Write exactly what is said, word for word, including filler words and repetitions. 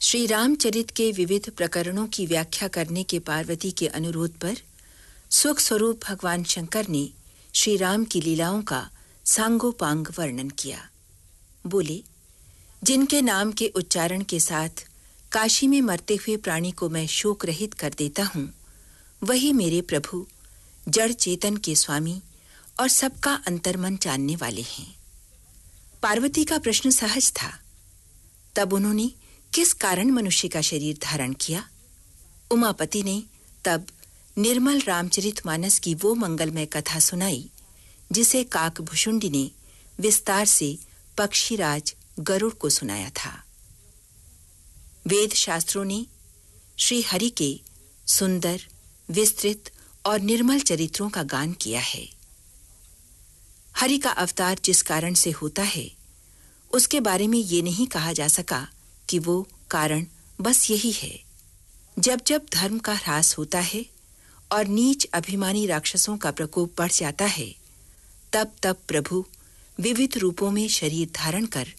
श्री रामचरित के विविध प्रकरणों की व्याख्या करने के पार्वती के अनुरोध पर सुख स्वरूप भगवान शंकर ने श्री राम की लीलाओं का सांगोपांग वर्णन किया। बोले, जिनके नाम के उच्चारण के साथ काशी में मरते हुए प्राणी को मैं शोक रहित कर देता हूँ, वही मेरे प्रभु जड़ चेतन के स्वामी और सबका अंतर्मन जानने वाले हैं। पार्वती का प्रश्न सहज था। तब उन्होंने किस कारण मनुष्य का शरीर धारण किया? उमापति ने तब निर्मल रामचरितमानस की वो मंगलमय कथा सुनाई जिसे काकभुशुंडी ने विस्तार से पक्षीराज गरुड़ को सुनाया था। वेद शास्त्रों ने श्री हरि के सुंदर, विस्तृत और निर्मल चरित्रों का गान किया है। हरि का अवतार जिस कारण से होता है, उसके बारे में ये नहीं कहा जा सका कि वो कारण बस यही है। जब जब धर्म का ह्रास होता है और नीच अभिमानी राक्षसों का प्रकोप बढ़ जाता है, तब तब प्रभु विविध रूपों में शरीर धारण कर